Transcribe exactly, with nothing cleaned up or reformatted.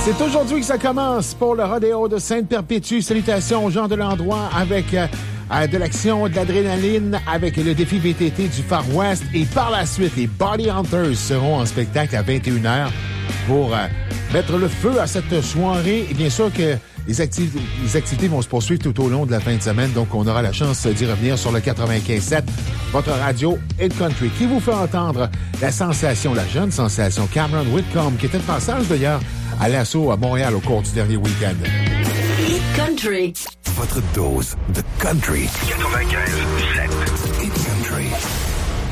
C'est aujourd'hui que ça commence pour le rodéo de Sainte-Perpétue. Salutations aux gens de l'endroit avec euh, de l'action, de l'adrénaline, avec le défi V T T du Far West. Et par la suite, les Body Hunters seront en spectacle à vingt et une heures pour euh, mettre le feu à cette soirée. Et bien sûr que les, activ- les activités vont se poursuivre tout au long de la fin de semaine. Donc, on aura la chance d'y revenir sur le quatre-vingt-quinze sept, votre radio Hit Country, qui vous fait entendre la sensation, la jeune sensation Cameron Whitcomb, qui était de passage d'ailleurs à l'assaut à Montréal au cours du dernier week-end. Hit Country. Votre dose de country. quatre-vingt-quinze sept.